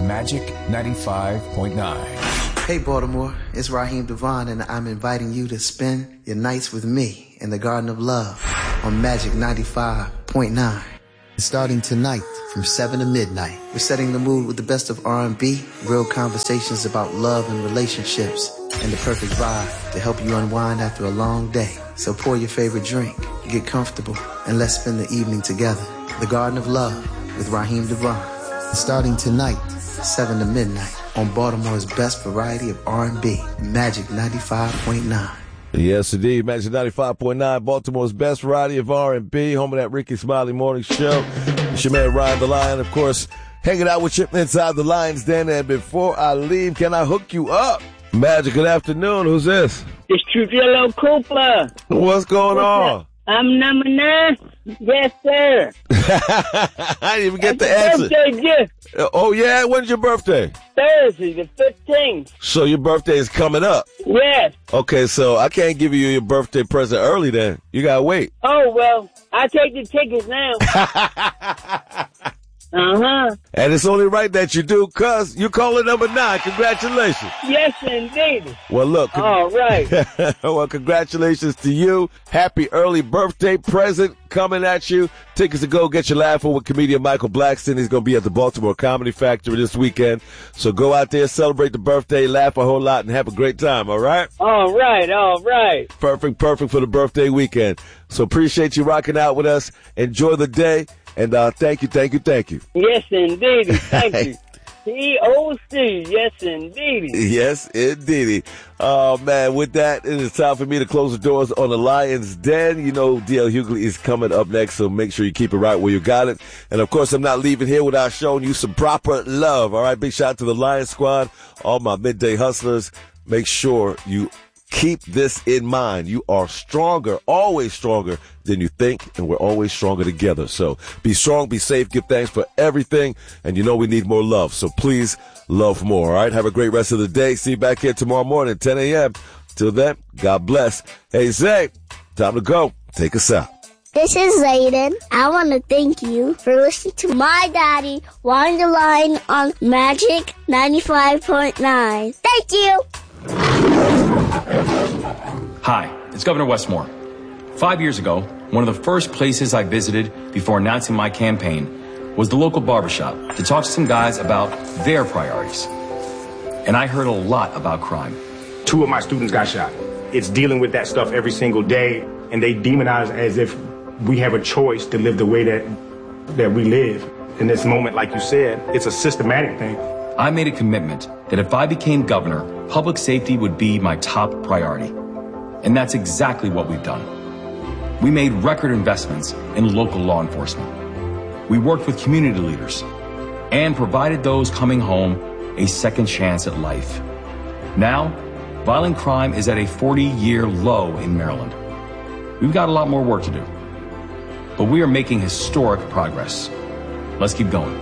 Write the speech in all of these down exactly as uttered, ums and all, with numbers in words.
Magic ninety-five point nine. Hey Baltimore, it's Raheem Devon, and I'm inviting you to spend your nights with me in the Garden of Love on Magic ninety-five point nine. Starting tonight from seven to midnight, we're setting the mood with the best of R and B, real conversations about love and relationships, and the perfect vibe to help you unwind after a long day. So pour your favorite drink, get comfortable, and let's spend the evening together. The Garden of Love with Raheem Devon. Starting tonight, seven to midnight, on Baltimore's best variety of R and B, Magic ninety-five point nine. Yes, indeed. Magic ninety-five point nine, Baltimore's best variety of R and B, home of that Ricky Smiley Morning Show. It's your man, Ryan the Lion, of course, hanging out with you inside the Lion's Den. And before I leave, can I hook you up? Magic, good afternoon. Who's this? It's Trujillo Cooper. What's going What's on? Up? I'm number nine. Yes, sir. I didn't even get That's the answer. Birthday gift. Oh, yeah? When's your birthday? Thursday, the fifteenth. So your birthday is coming up? Yes. Okay, so I can't give you your birthday present early then. You gotta wait. Oh, well, I take the tickets now. Uh-huh. And it's only right that you do, cuz you're calling number nine. Congratulations. Yes, indeed. Well, look. Con- All right. Well, congratulations to you. Happy early birthday present coming at you. Tickets to go get your laughing with comedian Michael Blackston. He's going to be at the Baltimore Comedy Factory this weekend. So go out there, celebrate the birthday, laugh a whole lot, and have a great time, all right? All right, all right. Perfect, perfect for the birthday weekend. So appreciate you rocking out with us. Enjoy the day. And uh, thank you, thank you, thank you. Yes, indeed. Thank you. T O C, yes, indeed. Yes, indeed. Oh, man, with that, it is time for me to close the doors on the Lion's Den. You know, D L Hughley is coming up next, so make sure you keep it right where you got it. And, of course, I'm not leaving here without showing you some proper love. All right, big shout out to the Lion Squad, all my midday hustlers. Make sure you keep this in mind. You are stronger, always stronger than you think, and we're always stronger together. So be strong, be safe, give thanks for everything, and you know we need more love. So please love more, all right? Have a great rest of the day. See you back here tomorrow morning, ten a.m. Till then, God bless. Hey, Zay, time to go. Take us out. This is Zayden. I want to thank you for listening to my daddy, Wine the Line, on Magic ninety-five point nine. Thank you. Hi, it's Governor Westmore. Five years ago, one of the first places I visited before announcing my campaign was the local barbershop to talk to some guys about their priorities. And I heard a lot about crime. Two of my students got shot. It's dealing with that stuff every single day, and they demonize as if we have a choice to live the way that that we live. In this moment, like you said, it's a systematic thing. I made a commitment that if I became governor, public safety would be my top priority. And that's exactly what we've done. We made record investments in local law enforcement. We worked with community leaders and provided those coming home a second chance at life. Now, violent crime is at a forty-year low in Maryland. We've got a lot more work to do, but we are making historic progress. Let's keep going.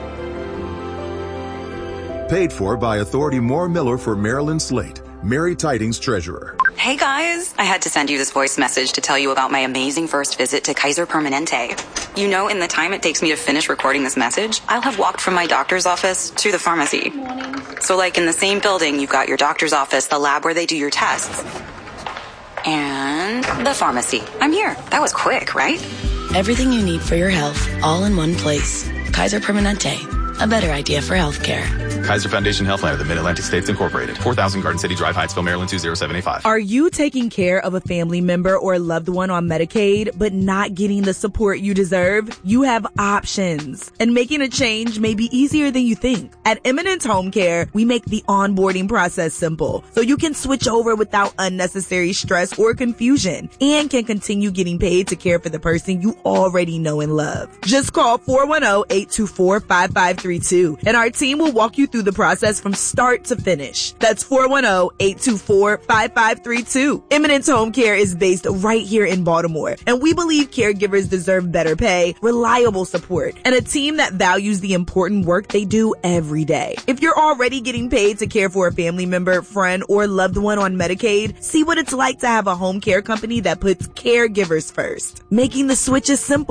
Paid for by Authority Moore Miller for Maryland Slate. Mary Tidings, Treasurer. Hey guys, I had to send you this voice message to tell you about my amazing first visit to Kaiser Permanente. You know, in the time it takes me to finish recording this message, I'll have walked from my doctor's office to the pharmacy. So like in the same building, you've got your doctor's office, the lab where they do your tests, and the pharmacy. I'm here. That was quick, right? Everything you need for your health, all in one place. Kaiser Permanente, a better idea for healthcare. Kaiser Foundation Healthline of the Mid-Atlantic States Incorporated. four thousand Garden City Drive, Hyattsville, Maryland, two zero seven eight five. Are you taking care of a family member or loved one on Medicaid, but not getting the support you deserve? You have options. And making a change may be easier than you think. At Eminence Home Care, we make the onboarding process simple, so you can switch over without unnecessary stress or confusion, and can continue getting paid to care for the person you already know and love. Just call four one zero, eight two four, five five three two, and our team will walk you through the process from start to finish. That's four one zero, eight two four, five five three two. Eminence Home Care is based right here in Baltimore, and we believe caregivers deserve better pay, reliable support, and a team that values the important work they do every day. If you're already getting paid to care for a family member, friend, or loved one on Medicaid, see what it's like to have a home care company that puts caregivers first. Making the switch is simple.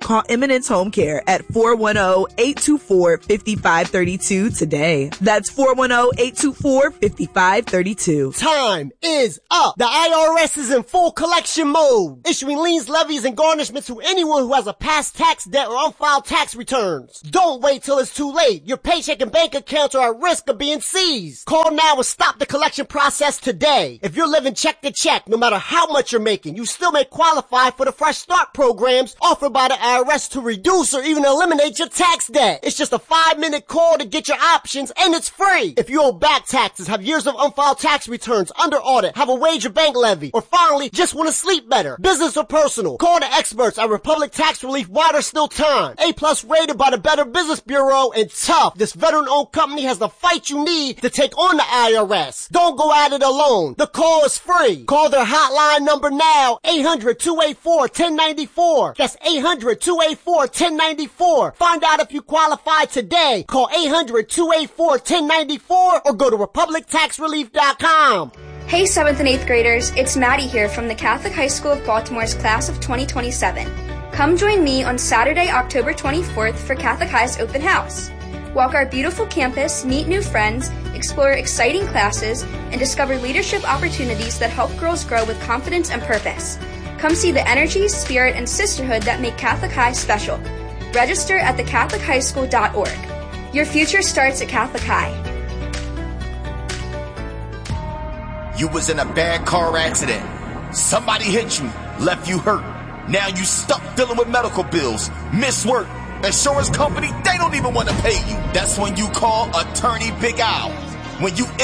Call Eminence Home Care at four one zero, eight two four, five five three two today. That's four one zero, eight two four, five five three two. Time is up. The I R S is in full collection mode, issuing liens, levies, and garnishments to anyone who has a past tax debt or unfiled tax returns. Don't wait till it's too late. Your paycheck and bank accounts are at risk of being seized. Call now and stop the collection process today. If you're living check to check, no matter how much you're making, you still may qualify for the Fresh Start programs offered by the I R S to reduce or even eliminate your tax debt. It's just a five-minute call to get your options, and it's free. If you owe back taxes, have years of unfiled tax returns, under audit, have a wage or bank levy, or finally just want to sleep better, business or personal, call the experts at Republic Tax Relief while there's still time. A-plus rated by the Better Business Bureau, and tough. This veteran-owned company has the fight you need to take on the I R S. Don't go at it alone. The call is free. Call their hotline number now, eight hundred, two eight four, one zero nine four. That's eight hundred, two eight four, one zero nine four. Find out if you qualify today. Call eight hundred, two eight four, one zero nine four or go to republic tax relief dot com. Hey seventh and eighth graders, it's Maddie here from the Catholic High School of Baltimore's class of twenty twenty-seven. Come join me on Saturday, October twenty-fourth for Catholic High's open house. Walk our beautiful campus, meet new friends, explore exciting classes, and discover leadership opportunities that help girls grow with confidence and purpose. Come see the energy, spirit, and sisterhood that make Catholic High special. Register at the catholic high school dot org. Your future starts at Catholic High. You was in a bad car accident. Somebody hit you, left you hurt. Now you stuck dealing with medical bills, missed work. Insurance company, they don't even want to pay you. That's when you call Attorney Big Al. When you